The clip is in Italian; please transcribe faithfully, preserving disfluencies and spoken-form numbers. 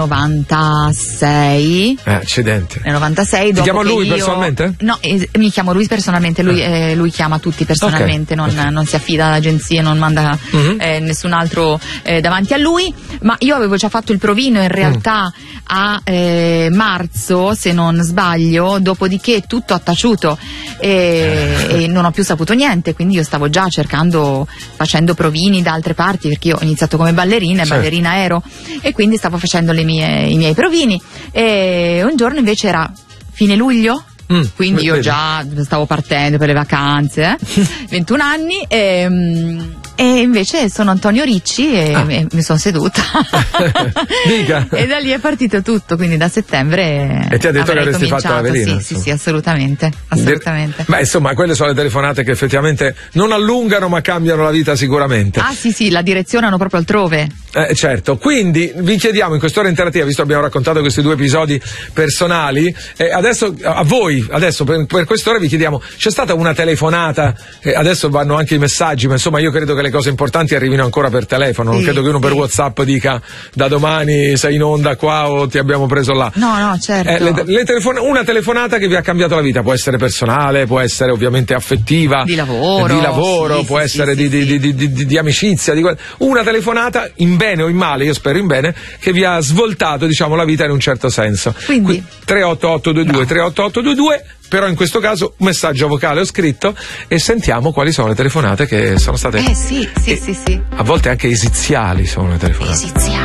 novantasei. Eh, accidenti. Nel novantasei. Ti chiama lui io... personalmente? No, eh, mi chiamo lui personalmente, lui, eh, lui chiama tutti personalmente, okay. Non, okay. non si affida ad agenzie, non manda mm-hmm. eh, nessun altro eh, davanti a lui, ma io avevo già fatto il provino in realtà mm. a eh, marzo, se non sbaglio, dopodiché tutto ha taciuto e, e non ho più saputo niente, quindi io stavo già cercando, facendo provini da altre parti, perché io ho iniziato come ballerina e certo. ballerina ero, e quindi stavo facendo le mie, i miei provini, e un giorno invece era fine luglio, mm, quindi io vedi. già stavo partendo per le vacanze, eh? ventuno anni, e, e invece sono Antonio Ricci e ah. mi, mi sono seduta Dica. E da lì è partito tutto, quindi da settembre e ti ha detto che avresti fatto la velina? Sì, sì, sì, assolutamente, assolutamente. Beh, insomma, quelle sono le telefonate che effettivamente non allungano ma cambiano la vita sicuramente. Ah sì sì, la direzionano proprio altrove. Eh, certo, quindi vi chiediamo in quest'ora interattiva, visto che abbiamo raccontato questi due episodi personali, eh, adesso a voi, adesso per, per quest'ora vi chiediamo, c'è stata una telefonata, eh, adesso vanno anche i messaggi, ma insomma io credo che le cose importanti arrivino ancora per telefono, non sì, credo che uno sì. per WhatsApp dica da domani sei in onda qua o ti abbiamo preso là. No, no, certo. Eh, le, le telefon- una telefonata che vi ha cambiato la vita, può essere personale, può essere ovviamente affettiva, di lavoro, di lavoro sì, può sì, essere sì, di, sì. Di, di, di, di amicizia, di, una telefonata in bene o in male, io spero in bene, che vi ha svoltato, diciamo, la vita in un certo senso. Quindi Qui, tre otto otto due due no. tre otto otto due due, però in questo caso un messaggio vocale o scritto, e sentiamo quali sono le telefonate che sono state eh sì sì e, sì sì a volte anche esiziali sono le telefonate. Esiziali.